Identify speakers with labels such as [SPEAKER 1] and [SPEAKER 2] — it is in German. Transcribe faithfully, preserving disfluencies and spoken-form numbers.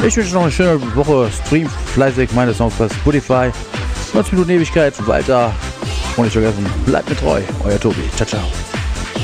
[SPEAKER 1] Ich wünsche noch eine schöne Woche. Stream fleißig meine Songs bei Spotify. neunzig Minuten Ewigkeit weiter. Und nicht vergessen, bleibt mir treu. Euer Tobi. Ciao, ciao.